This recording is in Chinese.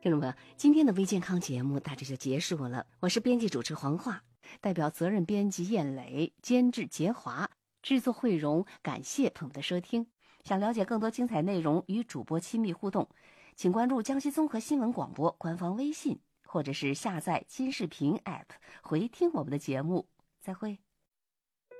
听众朋友，今天的微健康节目大致就结束了。我是编辑主持黄华，代表责任编辑燕磊，监制杰华，制作慧荣，感谢朋友们的收听。想了解更多精彩内容与主播亲密互动，请关注江西综合新闻广播官方微信，或者是下载金视频 App 回听我们的节目。再会。